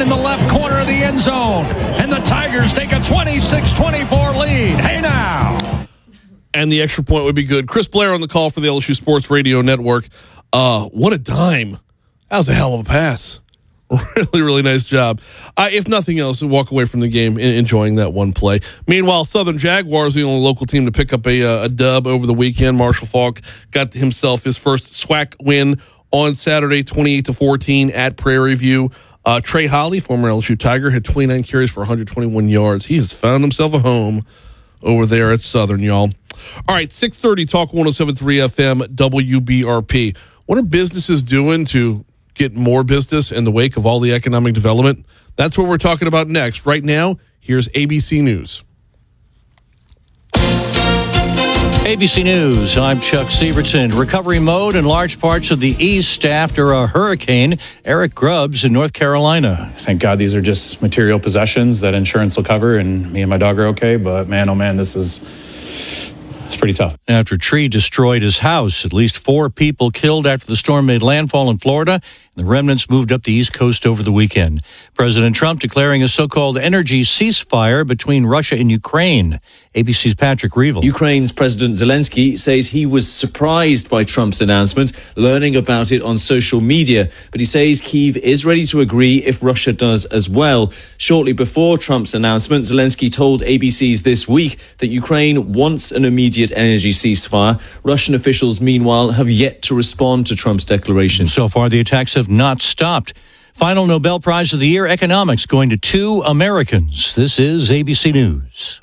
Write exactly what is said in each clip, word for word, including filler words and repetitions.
in the left corner of the end zone. And the Tigers take a twenty-six twenty-four lead. Hey now. And the extra point would be good. Chris Blair on the call for the L S U Sports Radio Network. Uh, what a dime. That was a hell of a pass. Really, really nice job. Uh, if nothing else, walk away from the game enjoying that one play. Meanwhile, Southern Jaguars, the only local team to pick up a, a dub over the weekend. Marshall Faulk got himself his first SWAC win on Saturday, twenty-eight to fourteen at Prairie View. Uh, Trey Holly, former L S U Tiger, had twenty-nine carries for one hundred twenty-one yards. He has found himself a home over there at Southern, y'all. All right, six thirty, Talk one oh seven point three F M, W B R P. What are businesses doing to get more business in the wake of all the economic development? That's what we're talking about next. Right now, here's A B C News. A B C News, I'm Chuck Severson. Recovery mode in large parts of the East after a hurricane. Eric Grubbs in North Carolina. Thank God these are just material possessions that insurance will cover, and me and my dog are okay. But man, oh man, this is it's pretty tough. After a tree destroyed his house, at least four people killed after the storm made landfall in Florida. The remnants moved up the East Coast over the weekend. President Trump declaring a so-called energy ceasefire between Russia and Ukraine. A B C's Patrick Reevell. Ukraine's President Zelensky says he was surprised by Trump's announcement, learning about it on social media. But he says Kyiv is ready to agree if Russia does as well. Shortly before Trump's announcement, Zelensky told A B C's This Week that Ukraine wants an immediate energy ceasefire. Russian officials, meanwhile, have yet to respond to Trump's declaration. So far, the attacks have not stopped. Final Nobel Prize of the Year, economics, going to two Americans. This is A B C News.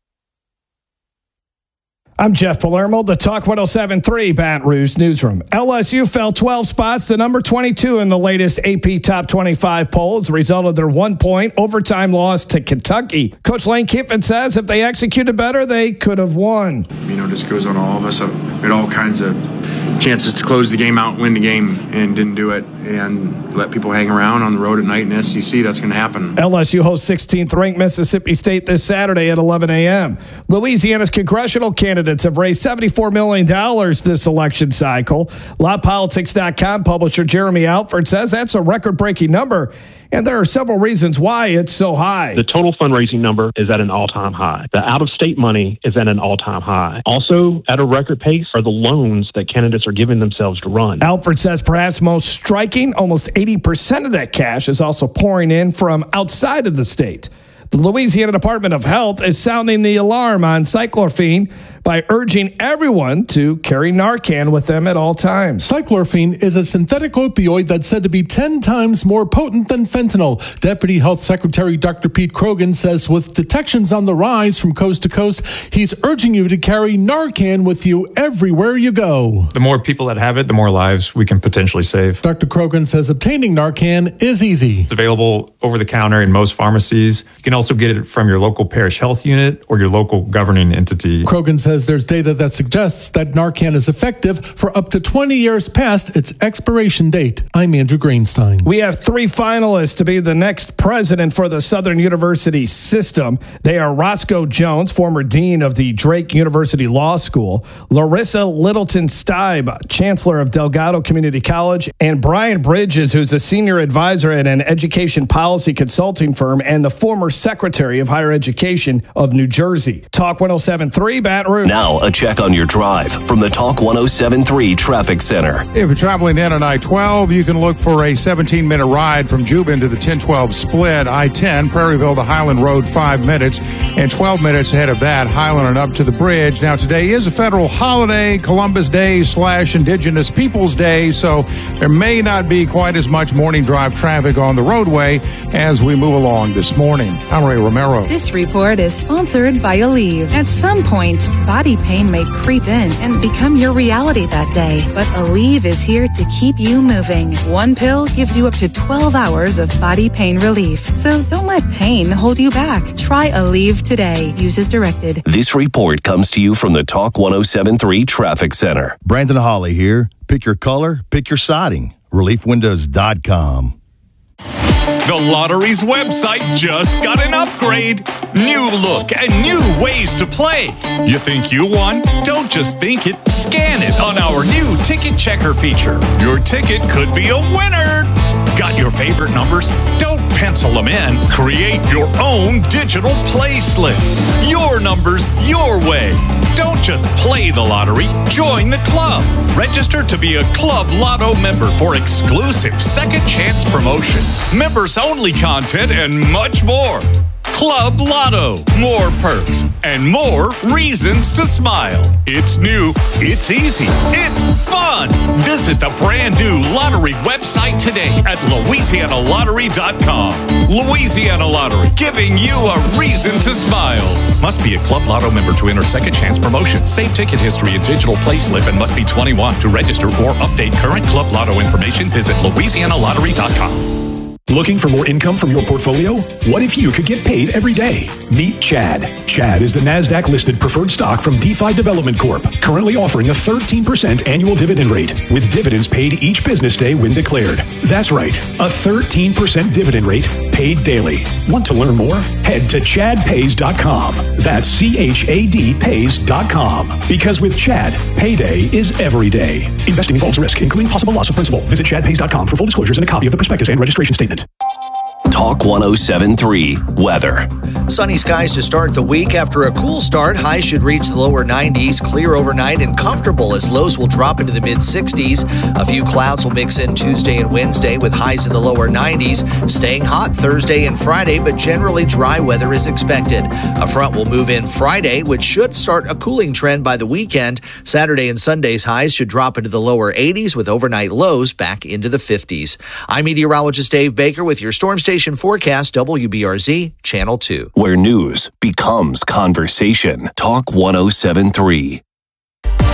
I'm Jeff Palermo, the Talk one oh seven point three Baton Rouge Newsroom. L S U fell twelve spots to number twenty-two in the latest A P Top twenty-five poll as a result of their one-point overtime loss to Kentucky. Coach Lane Kiffin says if they executed better, they could have won. You know, this goes on all of us. We had all kinds of chances to close the game out, win the game, and didn't do it, and let people hang around on the road at night in S E C. That's going to happen. L S U hosts sixteenth ranked Mississippi State this Saturday at eleven a.m. Louisiana's congressional candidates have raised seventy-four million dollars this election cycle. Law Politics dot com publisher Jeremy Alford says that's a record-breaking number, and there are several reasons why it's so high. The total fundraising number is at an all-time high. The out-of-state money is at an all-time high. Also, at a record pace are the loans that candidates are giving themselves to run. Alford says perhaps most striking, almost eighty percent of that cash is also pouring in from outside of the state. The Louisiana Department of Health is sounding the alarm on cyclorphine by urging everyone to carry Narcan with them at all times. Cyclorphine is a synthetic opioid that's said to be ten times more potent than fentanyl. Deputy Health Secretary Doctor Pete Krogan says with detections on the rise from coast to coast, he's urging you to carry Narcan with you everywhere you go. The more people that have it, the more lives we can potentially save. Doctor Krogan says obtaining Narcan is easy. It's available over the counter in most pharmacies. You can also get it from your local parish health unit or your local governing entity. Krogan says there's data that suggests that Narcan is effective for up to twenty years past its expiration date. I'm Andrew Greenstein. We have three finalists to be the next president for the Southern University system. They are Roscoe Jones, former dean of the Drake University Law School, Larissa Littleton Steib, chancellor of Delgado Community College, and Brian Bridges, who's a senior advisor at an education policy consulting firm and the former secretary of higher education of New Jersey. Talk one oh seven point three Baton Rouge. Now, a check on your drive from the Talk one oh seven point three Traffic Center. If you're traveling in on I twelve, you can look for a seventeen-minute ride from Jubin to the ten twelve split. I ten, Prairieville to Highland Road, five minutes. And twelve minutes ahead of that, Highland and up to the bridge. Now, today is a federal holiday, Columbus Day slash Indigenous Peoples Day, so there may not be quite as much morning drive traffic on the roadway as we move along this morning. I'm Ray Romero. This report is sponsored by Aleve. At some point, body pain may creep in and become your reality that day, but Aleve is here to keep you moving. One pill gives you up to twelve hours of body pain relief, so don't let pain hold you back. Try Aleve today. Use as directed. This report comes to you from the Talk one oh seven point three Traffic Center. Brandon Holly here. Pick your color, pick your siding. relief windows dot com. The lottery's website just got an upgrade. New look and new ways to play. You think you won? Don't just think it. Scan it on our new ticket checker feature. Your ticket could be a winner. Got your favorite numbers? Don't pencil them in, create your own digital play slip. Your numbers, your way. Don't just play the lottery, join the club. Register to be a Club Lotto member for exclusive second chance promotion, members only content, and much more. Club Lotto. More perks and more reasons to smile. It's new, it's easy, it's fun. Visit the brand new lottery website today at Louisiana Lottery dot com. Louisiana Lottery, giving you a reason to smile. Must be a Club Lotto member to enter second chance promotion. Save ticket history and digital play slip and must be twenty-one to register or update current Club Lotto information. Visit Louisiana Lottery dot com. Looking for more income from your portfolio? What if you could get paid every day? Meet Chad. Chad is the NASDAQ-listed preferred stock from DeFi Development Corp, currently offering a thirteen percent annual dividend rate, with dividends paid each business day when declared. That's right, a thirteen percent dividend rate paid daily. Want to learn more? Head to chad pays dot com. That's C H A D pays dot com. Because with Chad, payday is every day. Investing involves risk, including possible loss of principal. Visit chad pays dot com for full disclosures and a copy of the prospectus and registration statement. Talk one oh seven point three Weather. Sunny skies to start the week. After a cool start, highs should reach the lower nineties, clear overnight and comfortable as lows will drop into the mid sixties. A few clouds will mix in Tuesday and Wednesday with highs in the lower nineties. Staying hot Thursday and Friday, but generally dry weather is expected. A front will move in Friday, which should start a cooling trend by the weekend. Saturday and Sunday's highs should drop into the lower eighties with overnight lows back into the fifties. I'm meteorologist Dave Baker with your Storm Station forecast, W B R Z Channel two. Where news becomes conversation. Talk one oh seven point three.